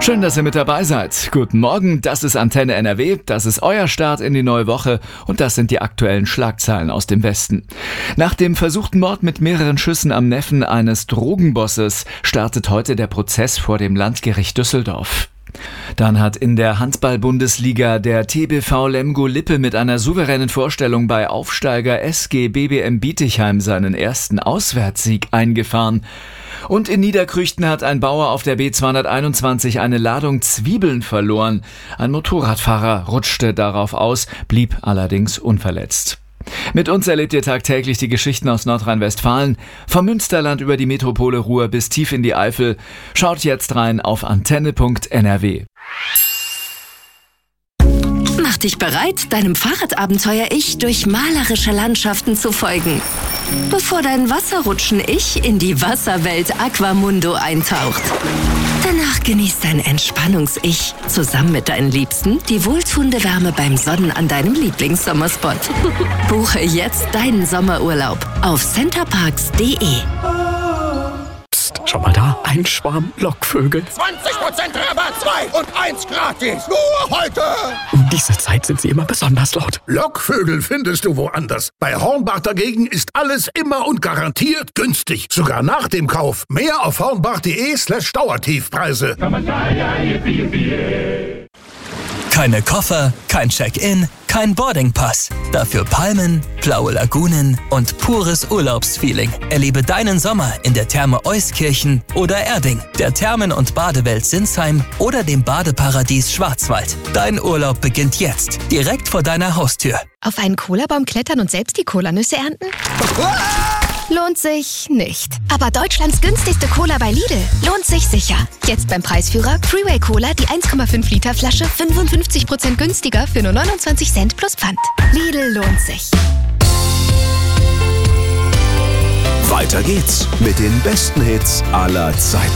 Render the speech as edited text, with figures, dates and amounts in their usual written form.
Schön, dass ihr mit dabei seid. Guten Morgen, das ist Antenne NRW, das ist euer Start in die neue Woche und das sind die aktuellen Schlagzeilen aus dem Westen. Nach dem versuchten Mord mit mehreren Schüssen am Neffen eines Drogenbosses startet heute der Prozess vor dem Landgericht Düsseldorf. Dann hat in der Handball-Bundesliga der TBV Lemgo-Lippe mit einer souveränen Vorstellung bei Aufsteiger SG BBM Bietigheim seinen ersten Auswärtssieg eingefahren. Und in Niederkrüchten hat ein Bauer auf der B221 eine Ladung Zwiebeln verloren. Ein Motorradfahrer rutschte darauf aus, blieb allerdings unverletzt. Mit uns erlebt ihr tagtäglich die Geschichten aus Nordrhein-Westfalen, vom Münsterland über die Metropole Ruhr bis tief in die Eifel. Schaut jetzt rein auf antenne.nrw. Mach dich bereit, deinem Fahrradabenteuer-Ich durch malerische Landschaften zu folgen, bevor dein Wasserrutschen-Ich in die Wasserwelt Aquamundo eintaucht. Danach genießt dein Entspannungs-Ich zusammen mit deinen Liebsten die wohltuende Wärme beim Sonnen an deinem Lieblingssommerspot. Buche jetzt deinen Sommerurlaub auf centerparks.de. Psst, schau mal da, ein Schwarm Lockvögel. 20% Rabatt, 2 und 1 gratis. Nur heute. Um diese Zeit sind sie immer besonders laut. Lockvögel findest du woanders. Bei Hornbach dagegen ist alles immer und garantiert günstig. Sogar nach dem Kauf. Mehr auf hornbach.de/Dauertiefpreise. Keine Koffer, kein Check-in, kein Boardingpass. Dafür Palmen, blaue Lagunen und pures Urlaubsfeeling. Erlebe deinen Sommer in der Therme Euskirchen oder Erding, der Thermen- und Badewelt Sinsheim oder dem Badeparadies Schwarzwald. Dein Urlaub beginnt jetzt, direkt vor deiner Haustür. Auf einen Colabaum klettern und selbst die Colanüsse ernten? Lohnt sich nicht. Aber Deutschlands günstigste Cola bei Lidl lohnt sich sicher. Jetzt beim Preisführer Freeway Cola die 1,5 Liter Flasche 55% günstiger für nur 29 Cent plus Pfand. Lidl lohnt sich. Weiter geht's mit den besten Hits aller Zeiten.